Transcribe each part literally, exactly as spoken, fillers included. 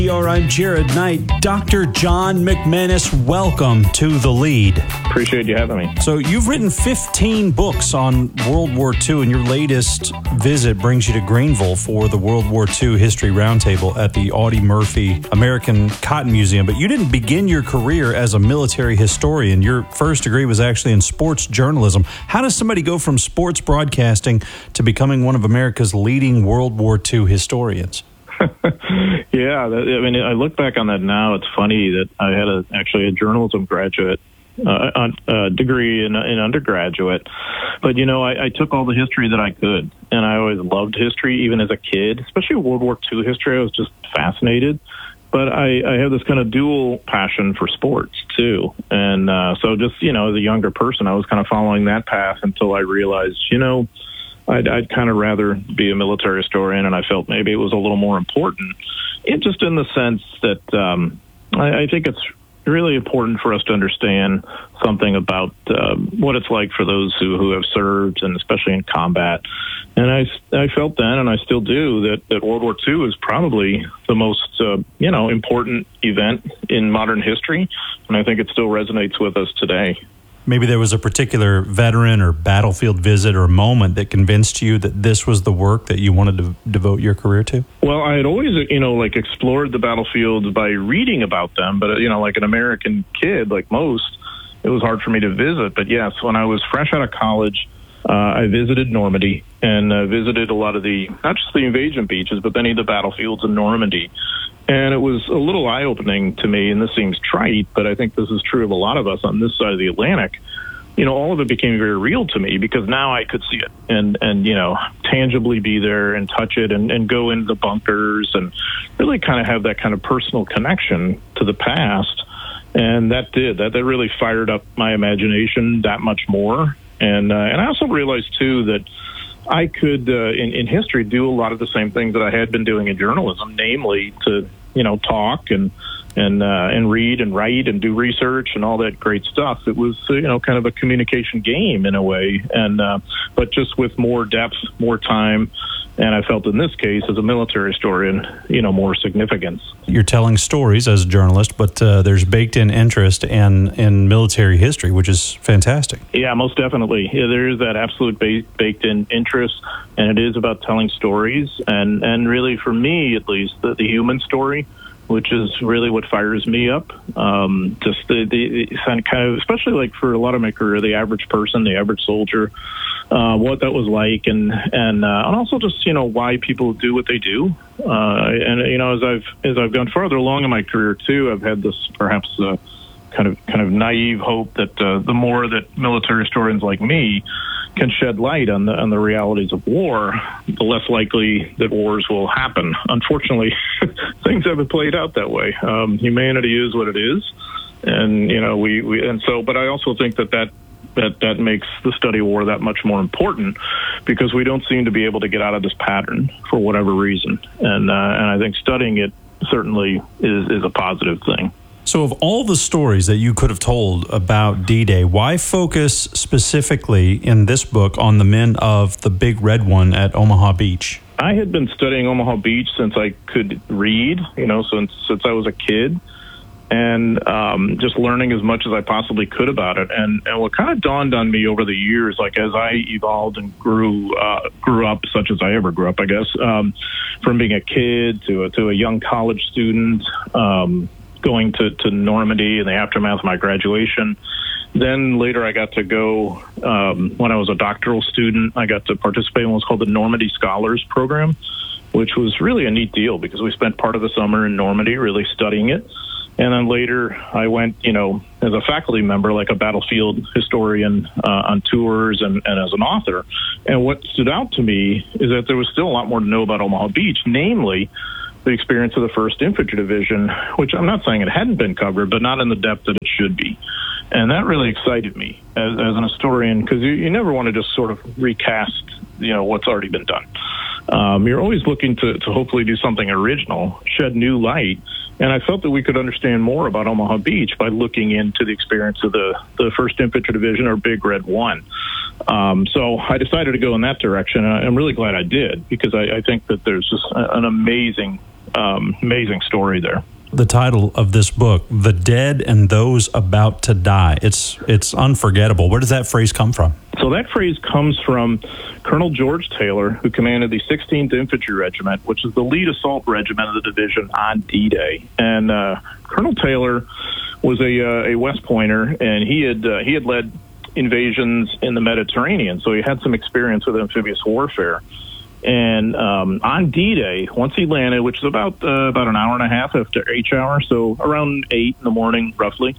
I'm Jared Knight. Doctor John McManus, welcome to The Lead. Appreciate you having me. So you've written fifteen books on World War Two, and your latest visit brings you to Greenville for the World War Two History Roundtable at the Audie Murphy American Cotton Museum. But you didn't begin your career as a military historian. Your first degree was actually in sports journalism. How does somebody go from sports broadcasting to becoming one of America's leading World War Two historians? Yeah, that, I mean, I look back on that now. It's funny that I had a, actually a journalism graduate uh, uh, degree in, in undergraduate. But, you know, I, I took all the history that I could, and I always loved history, even as a kid, especially World War Two history. I was just fascinated. But I, I have this kind of dual passion for sports, too. And uh, so just, you know, as a younger person, I was kind of following that path until I realized, you know, I'd, I'd kind of rather be a military historian, and I felt maybe it was a little more important. It just in the sense that um, I, I think it's really important for us to understand something about um, what it's like for those who, who have served, and especially in combat. And I, I felt then, and I still do, that, that World War Two is probably the most, uh, you know, important event in modern history, and I think it still resonates with us today. Maybe there was a particular veteran or battlefield visit or moment that convinced you that this was the work that you wanted to devote your career to? Well, I had always, you know, like explored the battlefields by reading about them. But, you know, like an American kid, like most, it was hard for me to visit. But yes, when I was fresh out of college, uh, I visited Normandy and uh, visited a lot of the, not just the invasion beaches, but many of the battlefields in Normandy. And it was a little eye-opening to me, and this seems trite, but I think this is true of a lot of us on this side of the Atlantic. You know, all of it became very real to me because now I could see it and, and you know, tangibly be there and touch it and, and go into the bunkers and really kind of have that kind of personal connection to the past. And that did. That, that really fired up my imagination that much more. And, uh, and I also realized, too, that I could, uh, in, in history, do a lot of the same things that I had been doing in journalism, namely to, you know, talk and and uh, and read and write and do research and all that great stuff. It was, uh, you know, kind of a communication game in a way, and uh, but just with more depth, more time, and I felt in this case, as a military historian, you know, more significance. You're telling stories as a journalist, but uh, there's baked-in interest in, in military history, which is fantastic. Yeah, most definitely. Yeah, there is that absolute ba- baked-in interest, and it is about telling stories, and, and really, for me at least, the, the human story, which is really what fires me up. Um, just the, the kind of, especially like for a lot of my career, the average person, the average soldier, uh, what that was like, and and uh, and also just, you know, why people do what they do. Uh, and you know, as I've as I've gone further along in my career too, I've had this perhaps uh, kind of kind of naive hope that uh, the more that military historians like me can shed light on the on the realities of war, the less likely that wars will happen. Unfortunately, things haven't played out that way. Um, humanity is what it is, and you know we, we and so. But I also think that that that that makes the study of war that much more important because we don't seem to be able to get out of this pattern for whatever reason, and uh, and I think studying it certainly is is a positive thing. So of all the stories that you could have told about D-Day, why focus specifically in this book on the men of the Big Red One at Omaha Beach? I had been studying Omaha Beach since I could read, you know, since since I was a kid, and um, just learning as much as I possibly could about it. And, and what kind of dawned on me over the years, like as I evolved and grew uh, grew up, such as I ever grew up, I guess, um, from being a kid to a, to a young college student, um, going to, to Normandy in the aftermath of my graduation. Then later I got to go, um, when I was a doctoral student, I got to participate in what's called the Normandy Scholars Program, which was really a neat deal because we spent part of the summer in Normandy really studying it. And then later I went, you know, as a faculty member, like a battlefield historian uh, on tours and, and as an author. And what stood out to me is that there was still a lot more to know about Omaha Beach, namely the experience of the first Infantry Division, which I'm not saying it hadn't been covered, but not in the depth that it should be. And that really excited me as, as an historian, because you, you never want to just sort of recast, you know, what's already been done. Um, you're always looking to, to hopefully do something original, shed new light. And I felt that we could understand more about Omaha Beach by looking into the experience of the, the first Infantry Division, or Big Red One. Um, so I decided to go in that direction, and I'm really glad I did, because I, I think that there's just an amazing um, amazing story there. The title of this book, The Dead and Those About to Die. It's it's unforgettable. Where does that phrase come from? So that phrase comes from Colonel George Taylor, who commanded the sixteenth Infantry Regiment, which is the lead assault regiment of the division on D-Day. And uh, Colonel Taylor was a uh, a West Pointer, and he had uh, he had led invasions in the Mediterranean, so he had some experience with amphibious warfare. And um, on D-Day, once he landed, which is about uh, about an hour and a half after H hour, so around eight in the morning, roughly,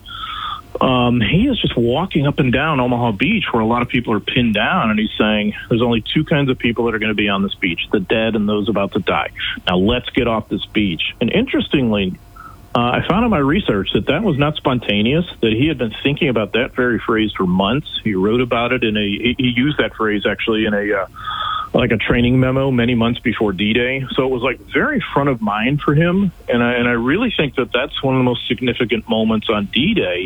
um, he is just walking up and down Omaha Beach, where a lot of people are pinned down, and he's saying, "There's only two kinds of people that are going to be on this beach: the dead and those about to die. Now let's get off this beach." And interestingly, uh, I found in my research that that was not spontaneous; that he had been thinking about that very phrase for months. He wrote about it in a. He used that phrase actually in a. Uh, like a training memo many months before D-Day. So it was like very front of mind for him. And I, and I really think that that's one of the most significant moments on D-Day,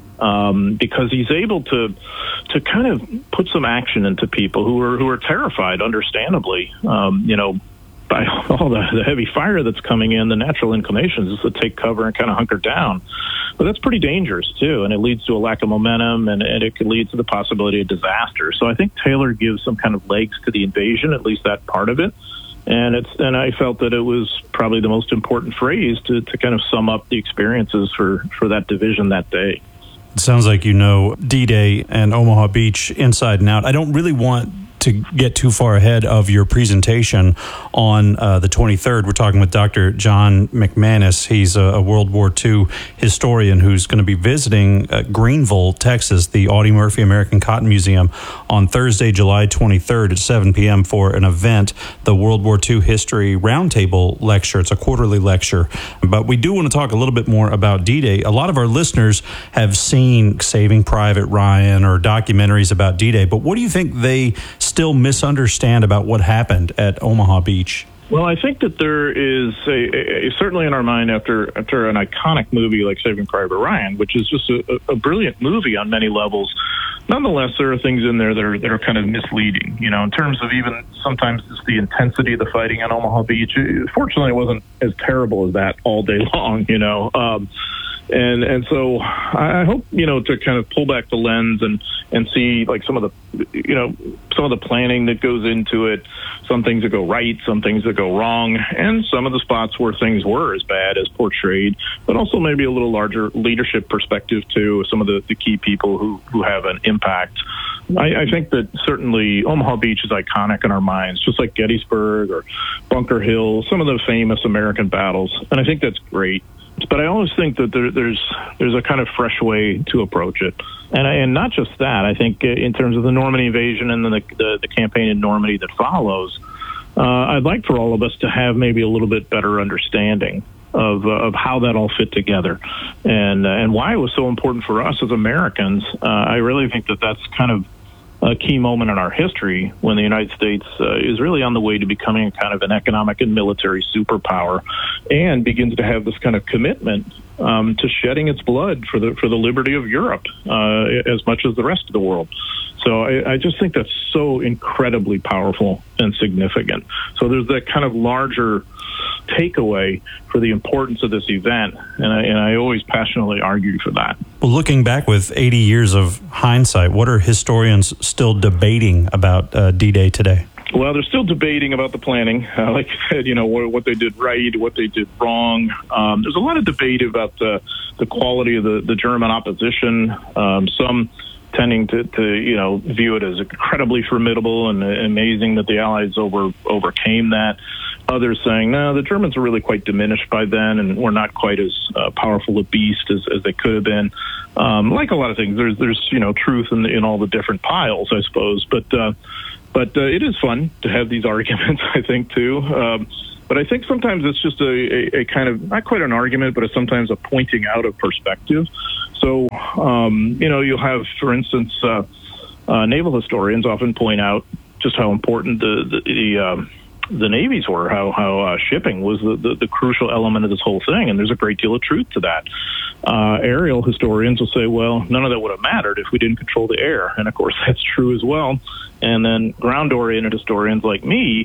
um, because he's able to to kind of put some action into people who are who are terrified, understandably, um, you know, by all the, the heavy fire that's coming in. The natural inclination is to take cover and kind of hunker down. But that's pretty dangerous, too, and it leads to a lack of momentum, and, and it could lead to the possibility of disaster. So I think Taylor gives some kind of legs to the invasion, at least that part of it. And it's and I felt that it was probably the most important phrase to, to kind of sum up the experiences for, for that division that day. It sounds like you know D-Day and Omaha Beach inside and out. I don't really want to get too far ahead of your presentation on uh, the twenty-third. We're talking with Doctor John McManus. He's a, a World War Two historian who's going to be visiting uh, Greenville, Texas, the Audie Murphy American Cotton Museum on Thursday, July twenty-third at seven p.m. for an event, the World War Two History Roundtable Lecture. It's a quarterly lecture. But we do want to talk a little bit more about D-Day. A lot of our listeners have seen Saving Private Ryan or documentaries about D-Day, but what do you think they still misunderstand about what happened at Omaha Beach? Well, I think that there is a, a, certainly in our mind after after an iconic movie like Saving Private Ryan, which is just a, a brilliant movie on many levels. Nonetheless, there are things in there that are that are kind of misleading. You know, in terms of even sometimes just the intensity of the fighting on Omaha Beach. Fortunately, it wasn't as terrible as that all day long. You know. Um, And and so I hope, you know, to kind of pull back the lens and, and see like some of the, you know, some of the planning that goes into it, some things that go right, some things that go wrong, and some of the spots where things were as bad as portrayed, but also maybe a little larger leadership perspective too, some of the, the key people who, who have an impact. I, I think that certainly Omaha Beach is iconic in our minds, just like Gettysburg or Bunker Hill, some of the famous American battles, and I think that's great. But I always think that there, there's there's a kind of fresh way to approach it, and I, and not just that. I think in terms of the Normandy invasion and then the, the, the campaign in Normandy that follows, uh, I'd like for all of us to have maybe a little bit better understanding of uh, of how that all fit together, and uh, and why it was so important for us as Americans. Uh, I really think that that's kind of a key moment in our history when the United States uh, is really on the way to becoming kind of an economic and military superpower, and begins to have this kind of commitment um, to shedding its blood for the for the liberty of Europe uh, as much as the rest of the world. So I, I just think that's so incredibly powerful and significant. So there's that kind of larger takeaway for the importance of this event, and I, and I always passionately argue for that. Well, looking back with eighty years of hindsight, what are historians still debating about uh, D-Day today? Well, they're still debating about the planning. Uh, like I said, you know, what, what they did right, what they did wrong. Um, there's a lot of debate about the, the quality of the, the German opposition. Um, some tending to, to, you know, view it as incredibly formidable and amazing that the Allies over overcame that. Others saying, no, the Germans were really quite diminished by then and were not quite as uh, powerful a beast as, as they could have been. Um, like a lot of things, there's, there's you know, truth in, in all the different piles, I suppose. But uh, but uh, it is fun to have these arguments, I think, too. Um, but I think sometimes it's just a, a, a kind of, not quite an argument, but it's sometimes a pointing out of perspective. So, um, you know, you'll have, for instance, uh, uh, naval historians often point out just how important the, the, the um, the navies were, how how uh, shipping was the, the, the crucial element of this whole thing, and there's a great deal of truth to that. Uh, aerial historians will say, well, none of that would have mattered if we didn't control the air, and of course that's true as well. And then ground-oriented historians like me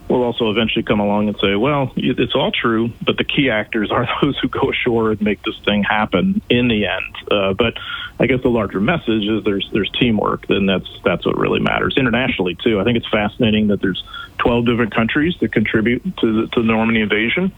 will also eventually come along and say, well, it's all true, but the key actors are those who go ashore and make this thing happen in the end. Uh, but I guess the larger message is there's there's teamwork, then that's that's what really matters. Internationally, too, I think it's fascinating that there's twelve different countries that contribute to the, to the Normandy invasion.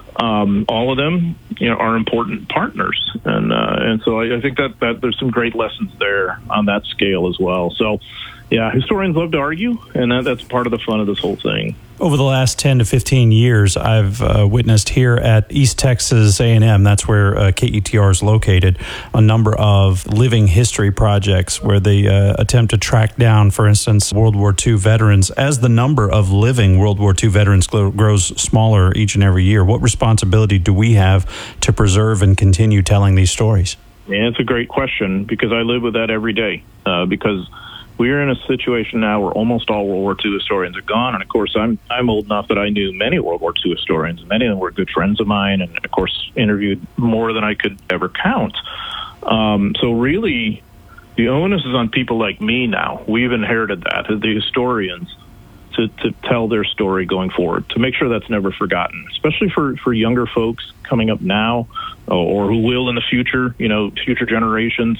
Um, all of them, you know, are important partners, and uh, and so I, I think that, that there's some great lessons there on that scale as well. So, yeah, historians love to argue, and that, that's part of the fun of this whole thing. Over the last ten to fifteen years, I've uh, witnessed here at East Texas A and M, that's where uh, K E T R is located, a number of living history projects where they uh, attempt to track down, for instance, World War Two veterans. As the number of living World War Two veterans grows smaller each and every year, what responsibility do we have to preserve and continue telling these stories? Yeah, it's a great question, because I live with that every day, uh, because we're in a situation now where almost all World War Two historians are gone. And, of course, I'm I'm old enough that I knew many World War Two historians. Many of them were good friends of mine and, of course, interviewed more than I could ever count. Um, so, really, the onus is on people like me now. We've inherited that, the historians, to, to tell their story going forward, to make sure that's never forgotten, especially for, for younger folks coming up now or who will in the future, you know, future generations.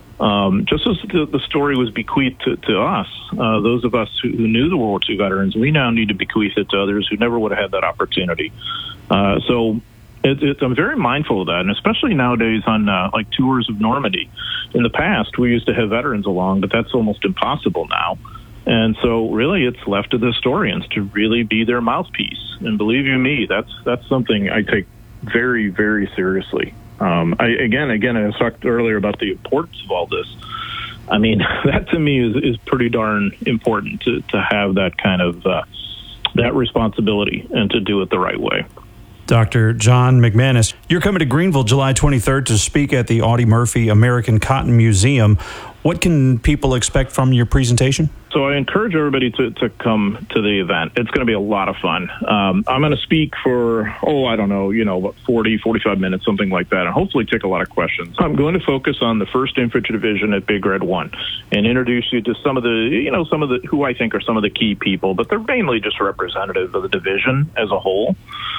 Um, just as the, the story was bequeathed to, to us, uh, those of us who, who knew the World War Two veterans, we now need to bequeath it to others who never would have had that opportunity. Uh, so it, it, I'm very mindful of that, and especially nowadays on uh, like tours of Normandy. In the past, we used to have veterans along, but that's almost impossible now. And so really it's left to the historians to really be their mouthpiece. And believe you me, that's that's something I take very, very seriously. Um, I, again, again, I talked earlier about the importance of all this. I mean, that to me is, is pretty darn important to, to have that kind of uh, that responsibility and to do it the right way. Doctor John McManus, you're coming to Greenville July twenty-third to speak at the Audie Murphy American Cotton Museum. What can people expect from your presentation? So I encourage everybody to, to come to the event. It's going to be a lot of fun. Um, I'm going to speak for, oh, I don't know, you know, about forty, forty-five minutes, something like that, and hopefully take a lot of questions. I'm going to focus on the first Infantry Division at Big Red One and introduce you to some of the, you know, some of the, who I think are some of the key people, but they're mainly just representative of the division as a whole,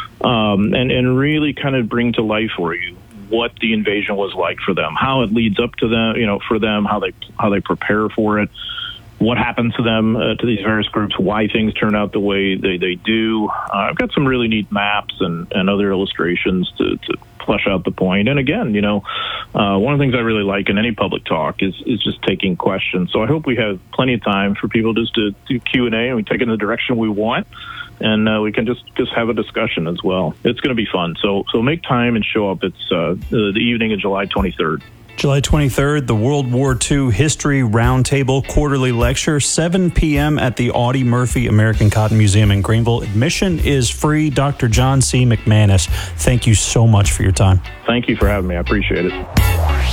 um, and, and really kind of bring to life for you what the invasion was like for them, how it leads up to them, you know, for them, how they how they prepare for it, what happened to them, uh, to these various groups, why things turn out the way they, they do. Uh, I've got some really neat maps and, and other illustrations to, to flesh out the point. And again, you know, uh, one of the things I really like in any public talk is, is just taking questions. So I hope we have plenty of time for people just to do Q and A, and we take it in the direction we want. And uh, we can just, just have a discussion as well. It's going to be fun. So so make time and show up. It's uh, the, the evening of July twenty-third. July twenty-third, the World War Two History Roundtable Quarterly Lecture, seven p.m. at the Audie Murphy American Cotton Museum in Greenville. Admission is free. Doctor John C. McManus, thank you so much for your time. Thank you for having me. I appreciate it.